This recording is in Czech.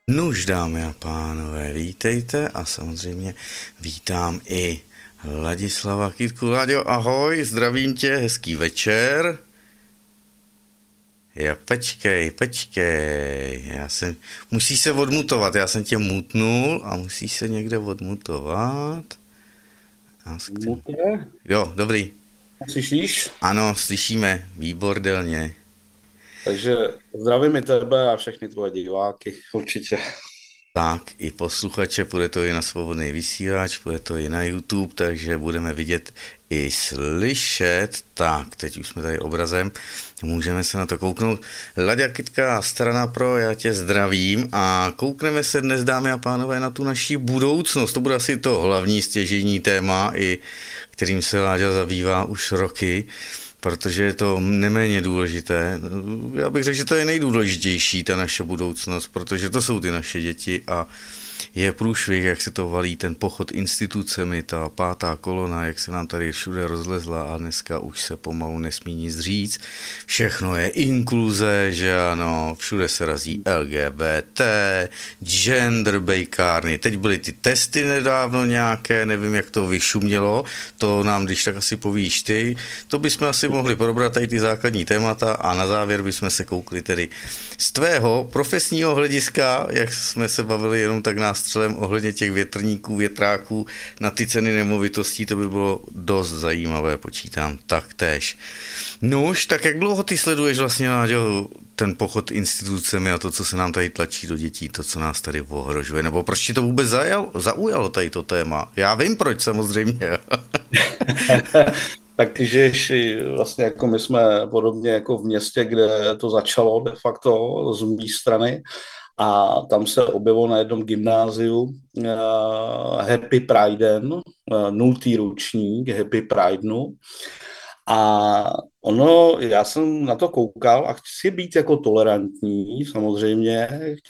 Nuž, dámy a pánové, vítejte a samozřejmě vítám i Ladislava Kytku. Laďo, ahoj, zdravím tě, hezký večer. Počkej, musíš se odmutovat, já jsem tě mutnul a musíš se někde odmutovat. Mutně, Jo, dobrý, slyšíš? ano, slyšíme, výbordelně. Takže zdravím i tebe a všechny tvoje diváky, určitě. Tak i posluchače, bude to i na svobodný vysílač, bude to i na YouTube, takže budeme vidět i slyšet. Tak, teď už jsme tady obrazem, můžeme se na to kouknout. Laďa Kytka, Strana Pro, já tě zdravím a koukneme se dnes, dámy a pánové, na tu naši budoucnost. To bude asi to hlavní stěžejní téma, i kterým se Láďa zabývá už roky, protože je to neméně důležité. Já bych řekl, že to je nejdůležitější, ta naše budoucnost, protože to jsou ty naše děti a je průšvih, jak se to valí, ten pochod institucemi, ta pátá kolona, jak se nám tady všude rozlezla a dneska už se pomalu nesmí nic říct. Všechno je inkluze, že ano, všude se razí LGBT, gender bejkárny. Teď byly ty testy nedávno nějaké, nevím, jak to vyšumělo, to nám když tak asi povíš ty. To bychom asi mohli probrat tady ty základní témata a na závěr bychom se koukli tedy z tvého profesního hlediska, jak jsme se bavili jenom tak nástřelem ohledně těch větrníků, větráků na ty ceny nemovitostí, to by bylo dost zajímavé, počítám taktéž. Nuž, tak jak dlouho ty sleduješ vlastně, Náďo, ten pochod institucemi a to, co se nám tady tlačí do dětí, to, co nás tady ohrožuje, nebo proč ti to vůbec zaujalo tady to téma? Já vím proč, samozřejmě. Tak ty žiješ vlastně jako my jsme podobně jako v městě, kde to začalo de facto z mé strany a tam se objevilo na jednom gymnáziu Happy Priden, 0. ročník Happy Pridenu. A já jsem na to koukal a chci být jako tolerantní, samozřejmě,